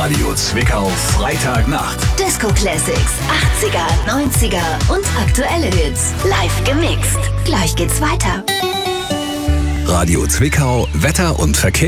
Radio Zwickau Freitagnacht. Disco Classics, 80er, 90er und aktuelle Hits. Live gemixt. Gleich geht's weiter. Radio Zwickau Wetter und Verkehr.